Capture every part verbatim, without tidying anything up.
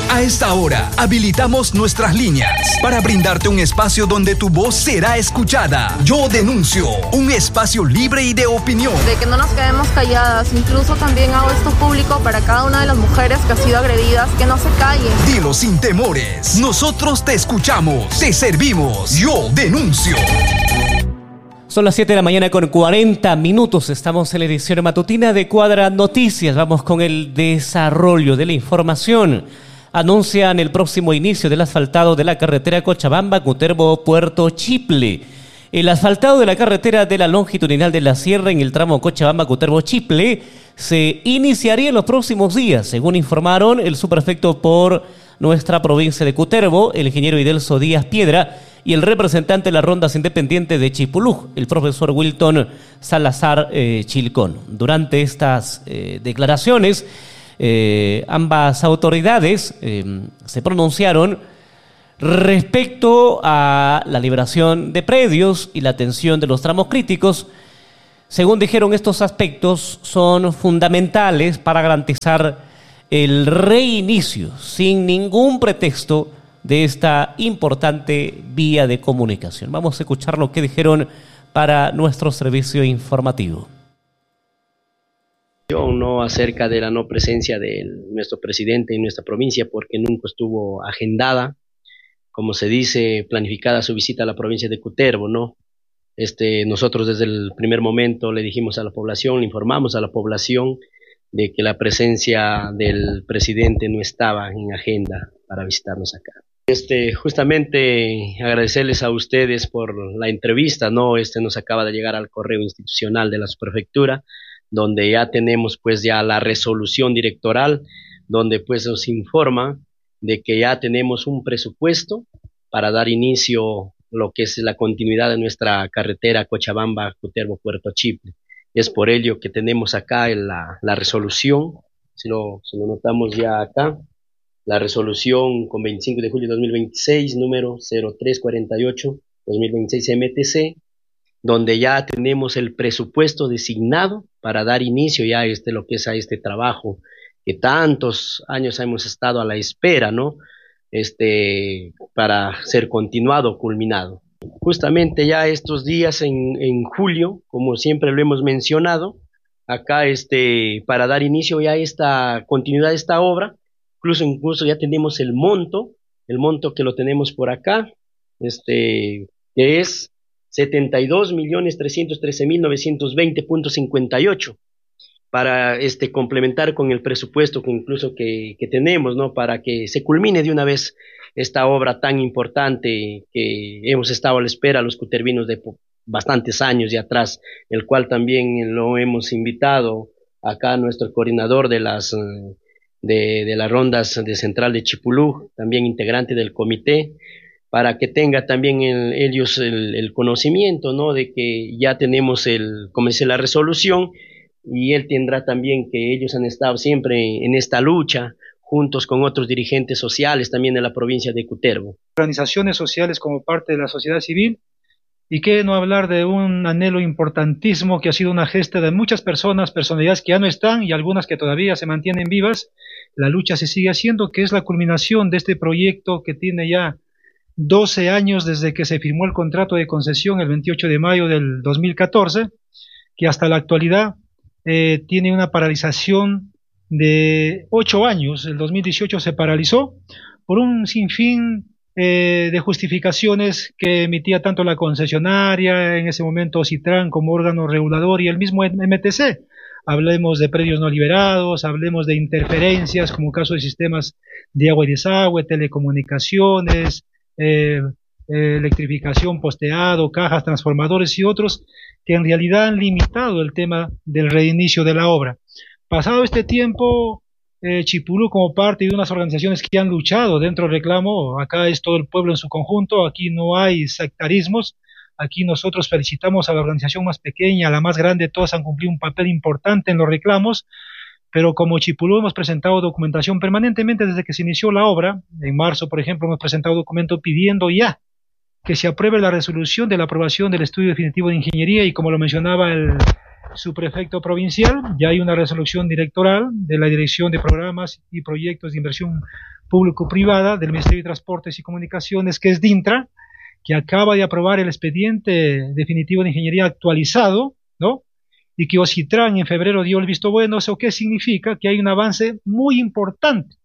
A esta hora, habilitamos nuestras líneas para brindarte un espacio donde tu voz será escuchada. Yo denuncio, un espacio libre y de opinión. De que no nos quedemos calladas, incluso también hago esto público para cada una de las mujeres que ha sido agredidas, que no se callen. Dilo sin temores, nosotros te escuchamos, te servimos. Yo denuncio. Son las siete de la mañana con cuarenta minutos. Estamos en la edición matutina de Cuadra Noticias. Vamos con el desarrollo de la información. Anuncian el próximo inicio del asfaltado de la carretera Cochabamba-Cutervo-Puerto Chiple. El asfaltado de la carretera de la longitudinal de la sierra en el tramo Cochabamba-Cutervo-Chiple se iniciaría en los próximos días, según informaron el subprefecto por nuestra provincia de Cutervo, el ingeniero Idelso Díaz Piedra, y el representante de las rondas independientes de Chipulú, el profesor Wilton Salazar eh, Chilcón. Durante estas eh, declaraciones, eh, ambas autoridades eh, se pronunciaron respecto a la liberación de predios y la atención de los tramos críticos. Según dijeron, estos aspectos son fundamentales para garantizar el reinicio sin ningún pretexto de esta importante vía de comunicación. Vamos a escuchar lo que dijeron para nuestro servicio informativo. No acerca de la no presencia de nuestro presidente en nuestra provincia, porque nunca estuvo agendada, como se dice, planificada su visita a la provincia de Cutervo, ¿no? Este, nosotros desde el primer momento le dijimos a la población, le informamos a la población de que la presencia del presidente no estaba en agenda para visitarnos acá. Este, justamente agradecerles a ustedes por la entrevista, ¿no? Este nos acaba de llegar al correo institucional de la subprefectura, donde ya tenemos pues ya la resolución directoral, donde pues nos informa de que ya tenemos un presupuesto para dar inicio lo que es la continuidad de nuestra carretera Cochabamba-Cutervo-Puerto Chiple. Es por ello que tenemos acá la, la resolución, si lo, si lo notamos ya acá, la resolución con veinticinco de julio de dos mil veintiséis, número cero tres cuarenta y ocho dos mil veintiséis M T C, donde ya tenemos el presupuesto designado para dar inicio ya a este, lo que es a este trabajo que tantos años hemos estado a la espera, ¿no? Este, para ser continuado, culminado. Justamente ya estos días en, en julio, como siempre lo hemos mencionado, acá este, para dar inicio ya a esta continuidad de esta obra, incluso, incluso ya tenemos el monto, el monto que lo tenemos por acá, este, que es setenta y dos millones trescientos trece mil novecientos veinte punto cincuenta y ocho, para este, complementar con el presupuesto que incluso que, que tenemos, ¿no? Para que se culmine de una vez esta obra tan importante que hemos estado a la espera los cutervinos de bastantes años y atrás, el cual también lo hemos invitado acá nuestro coordinador de las de, de las rondas de Central de Chipulú, también integrante del comité, para que tenga también el, ellos el, el conocimiento, ¿no? De que ya tenemos el, como dice, la resolución, y él tendrá también que ellos han estado siempre en esta lucha, juntos con otros dirigentes sociales también de la provincia de Cutervo. Organizaciones sociales como parte de la sociedad civil, y qué no hablar de un anhelo importantísimo que ha sido una gesta de muchas personas, personalidades que ya no están y algunas que todavía se mantienen vivas. La lucha se sigue haciendo, que es la culminación de este proyecto que tiene ya doce años desde que se firmó el contrato de concesión el veintiocho de mayo del dos mil catorce, que hasta la actualidad eh, tiene una paralización de ocho años. El dos mil dieciocho se paralizó por un sinfín eh, de justificaciones que emitía tanto la concesionaria, en ese momento Citran como órgano regulador, y el mismo M T C. Hablemos de predios no liberados, hablemos de interferencias como caso de sistemas de agua y desagüe, telecomunicaciones, eh, eh, electrificación, posteado, cajas, transformadores y otros, que en realidad han limitado el tema del reinicio de la obra. Pasado este tiempo, eh, Chipulú, como parte de unas organizaciones que han luchado dentro del reclamo, acá es todo el pueblo en su conjunto, aquí no hay sectarismos, aquí nosotros felicitamos a la organización más pequeña, a la más grande, todas han cumplido un papel importante en los reclamos, pero como Chipulú hemos presentado documentación permanentemente desde que se inició la obra. En marzo, por ejemplo, hemos presentado documento pidiendo ya que se apruebe la resolución de la aprobación del estudio definitivo de ingeniería y como lo mencionaba el subprefecto provincial, ya hay una resolución directoral de la Dirección de Programas y Proyectos de Inversión Público-Privada del Ministerio de Transportes y Comunicaciones, que es DINTRA, que acaba de aprobar el expediente definitivo de ingeniería actualizado, ¿no? Y que OSITRAN en febrero dio el visto bueno. ¿Eso qué significa? Que hay un avance muy importante.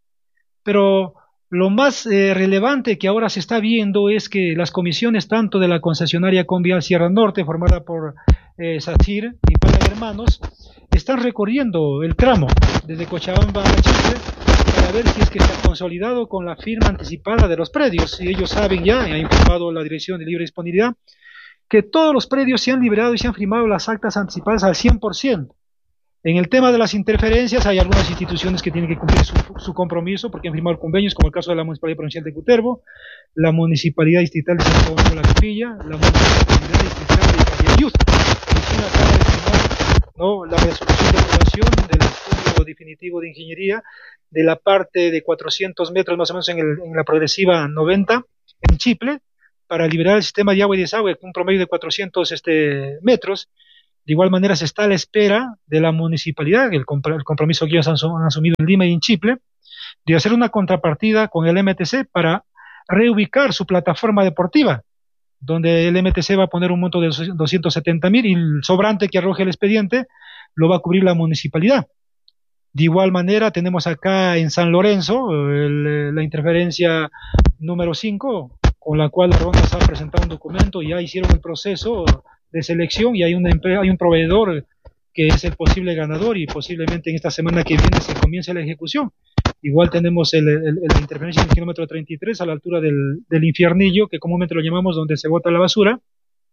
Pero lo más eh, relevante que ahora se está viendo es que las comisiones tanto de la concesionaria Convial Sierra Norte, formada por eh, SACIR y Pana Hermanos, están recorriendo el tramo desde Cochabamba a Chile para ver si es que se ha consolidado con la firma anticipada de los predios. Y ellos saben ya, y ha informado la Dirección de Libre Disponibilidad, que todos los predios se han liberado y se han firmado las actas anticipadas al cien por ciento. En el tema de las interferencias hay algunas instituciones que tienen que cumplir su, su compromiso porque han firmado convenios, como el caso de la Municipalidad Provincial de Cutervo, la Municipalidad Distrital de Santo Domingo La Capilla, la Municipalidad Distrital de Cariayut, que recién acaba de firmar, ¿no?, la resolución de aprobación del estudio definitivo de ingeniería de la parte de cuatrocientos metros más o menos en, el, en la progresiva noventa, en Chiple, para liberar el sistema de agua y desagüe con un promedio de cuatrocientos este, metros. De igual manera se está a la espera de la municipalidad, el, compr el compromiso que ellos han, han asumido en Lima y en Chiple, de hacer una contrapartida con el M T C para reubicar su plataforma deportiva, donde el M T C va a poner un monto de doscientos setenta mil y el sobrante que arroje el expediente lo va a cubrir la municipalidad. De igual manera tenemos acá en San Lorenzo el, la interferencia número cinco, con la cual la Ronda ha presentado un documento, ya hicieron el proceso de selección y hay, una, hay un proveedor que es el posible ganador y posiblemente en esta semana que viene se comience la ejecución. Igual tenemos el, el, el interferencia en el kilómetro treinta y tres a la altura del, del infiernillo, que comúnmente lo llamamos donde se bota la basura.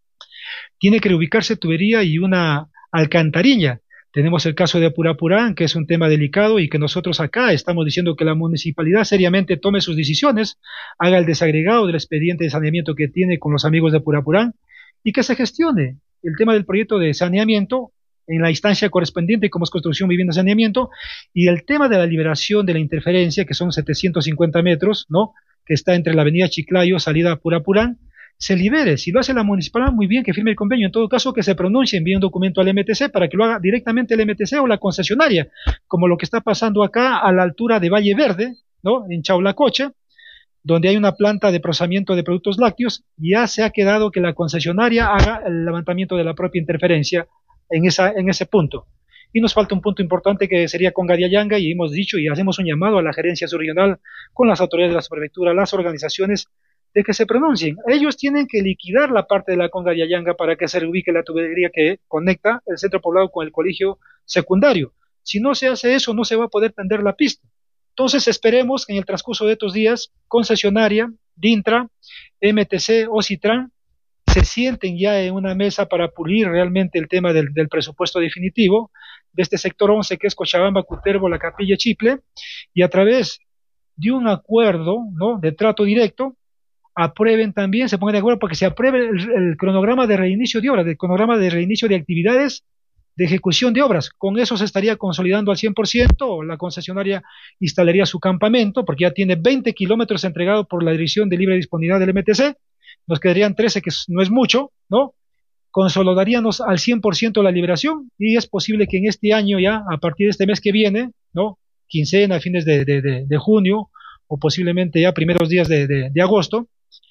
Tiene que reubicarse tubería y una alcantarilla. Tenemos el caso de Apurapurán, que es un tema delicado y que nosotros acá estamos diciendo que la municipalidad seriamente tome sus decisiones, haga el desagregado del expediente de saneamiento que tiene con los amigos de Apurapurán y que se gestione el tema del proyecto de saneamiento en la instancia correspondiente como es construcción, vivienda, saneamiento, y el tema de la liberación de la interferencia, que son setecientos cincuenta metros, ¿no?, que está entre la avenida Chiclayo, salida a Apurapurán, se libere. Si lo hace la municipalidad, muy bien, que firme el convenio. En todo caso, que se pronuncie, envíe un documento al M T C para que lo haga directamente el M T C o la concesionaria, como lo que está pasando acá a la altura de Valle Verde, ¿no?, en Chaulacocha, donde hay una planta de procesamiento de productos lácteos. Ya se ha quedado que la concesionaria haga el levantamiento de la propia interferencia en, esa, en ese punto. Y nos falta un punto importante que sería Congadiayanga, y hemos dicho y hacemos un llamado a la gerencia subregional con las autoridades de la subprefectura, las organizaciones, de que se pronuncien. Ellos tienen que liquidar la parte de la Congadiayanga para que se reubique la tubería que conecta el centro poblado con el colegio secundario. Si no se hace eso, no se va a poder tender la pista. Entonces esperemos que en el transcurso de estos días, concesionaria, DINTRA, M T C, OSITRAN, se sienten ya en una mesa para pulir realmente el tema del, del presupuesto definitivo de este sector once, que es Cochabamba, Cutervo, La Capilla, Chiple, y a través de un acuerdo, ¿no?, de trato directo, aprueben también, se pongan de acuerdo para que se apruebe el, el cronograma de reinicio de obras, el cronograma de reinicio de actividades de ejecución de obras. Con eso se estaría consolidando al cien por ciento, la concesionaria instalaría su campamento, porque ya tiene veinte kilómetros entregados por la Dirección de Libre Disponibilidad del M T C, nos quedarían trece, que no es mucho, ¿no? Consolidaríamos al cien por ciento la liberación, y es posible que en este año ya, a partir de este mes que viene, ¿no?, quincena, fines de, de, de, de junio, o posiblemente ya primeros días de, de, de agosto,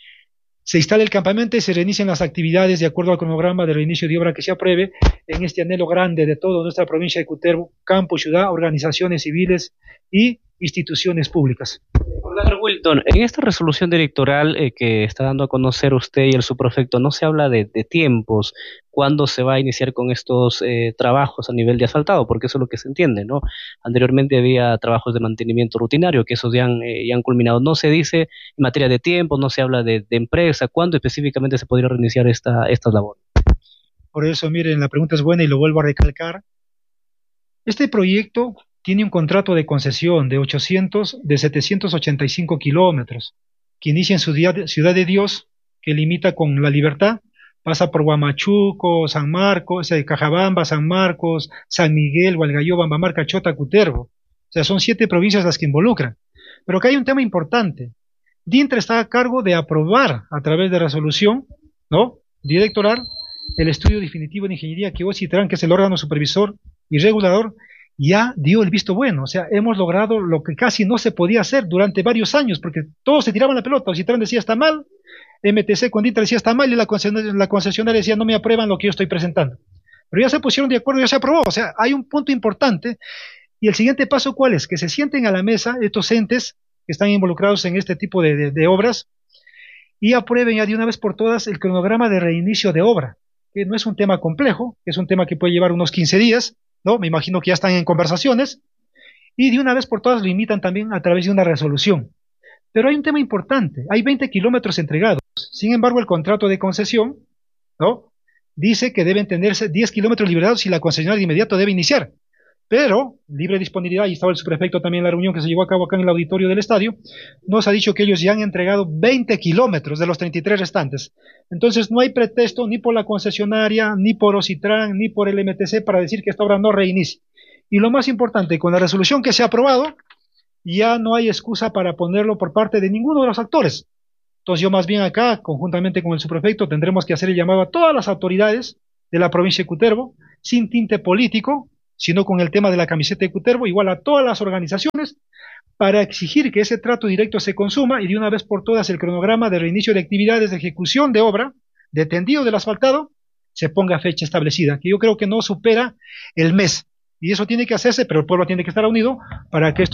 se instale el campamento y se reinicien las actividades de acuerdo al cronograma de reinicio de obra que se apruebe en este anhelo grande de toda nuestra provincia de Cutervo, campo, ciudad, organizaciones civiles y instituciones públicas. Doctor Wilton, en esta resolución directoral eh, que está dando a conocer usted y el subprefecto, no se habla de, de tiempos, cuándo se va a iniciar con estos eh, trabajos a nivel de asfaltado, porque eso es lo que se entiende, ¿no? Anteriormente había trabajos de mantenimiento rutinario, que esos ya han, eh, ya han culminado. No se dice en materia de tiempo, no se habla de, de empresa, ¿cuándo específicamente se podría reiniciar esta, estas labores? Por eso, miren, la pregunta es buena y lo vuelvo a recalcar. Este proyecto tiene un contrato de concesión de ochocientos, de setecientos ochenta y cinco kilómetros, que inicia en Ciudad de Dios, que limita con La Libertad, pasa por Huamachuco, San Marcos, eh, Cajabamba, San Marcos, San Miguel, Hualgayo, Bambamar, Cachota, Cutervo. O sea, son siete provincias las que involucran. Pero acá hay un tema importante. DINTRA está a cargo de aprobar a través de resolución, ¿no?, directoral, el estudio definitivo de ingeniería que OCITRAN, que es el órgano supervisor y regulador, ya dio el visto bueno. O sea, hemos logrado lo que casi no se podía hacer durante varios años, porque todos se tiraban la pelota. OCITRAN decía está mal, M T C con DINTRA decía está mal, y la concesionaria, la concesionaria decía no me aprueban lo que yo estoy presentando. Pero ya se pusieron de acuerdo, ya se aprobó. O sea, hay un punto importante. Y el siguiente paso, ¿cuál es? Que se sienten a la mesa estos entes que están involucrados en este tipo de, de, de obras y aprueben ya de una vez por todas el cronograma de reinicio de obra, que no es un tema complejo, que es un tema que puede llevar unos quince días, ¿no? Me imagino que ya están en conversaciones, y de una vez por todas lo limitan también a través de una resolución. Pero hay un tema importante, hay veinte kilómetros entregados, sin embargo el contrato de concesión, ¿no?, dice que deben tenerse diez kilómetros liberados y la concesionaria de inmediato debe iniciar. Pero, libre disponibilidad, y estaba el subprefecto también en la reunión que se llevó a cabo acá en el auditorio del estadio, nos ha dicho que ellos ya han entregado veinte kilómetros de los treinta y tres restantes. Entonces no hay pretexto ni por la concesionaria, ni por OCITRAN, ni por el M T C para decir que esta obra no reinicie. Y lo más importante, con la resolución que se ha aprobado, ya no hay excusa para ponerlo por parte de ninguno de los actores. Entonces yo más bien acá, conjuntamente con el subprefecto, tendremos que hacer el llamado a todas las autoridades de la provincia de Cutervo, sin tinte político, sino con el tema de la camiseta de Cutervo, igual a todas las organizaciones, para exigir que ese trato directo se consuma y de una vez por todas el cronograma de reinicio de actividades de ejecución de obra, de tendido del asfaltado, se ponga fecha establecida, que yo creo que no supera el mes. Y eso tiene que hacerse, pero el pueblo tiene que estar unido para que esto